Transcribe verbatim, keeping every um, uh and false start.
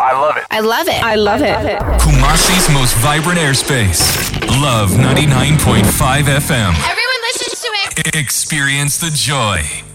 I love it. I love it. I love it. Kumasi's most vibrant airspace. Love ninety-nine point five F M. Everyone listens to it. Experience the joy.